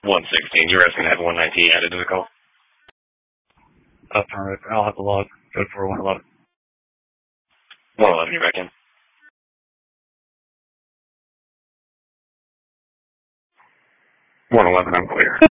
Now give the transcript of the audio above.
116. You were asking to have 119 added to the call? Affirmative. I'll have to log code for 111. 111, you're back in. 111, I'm clear.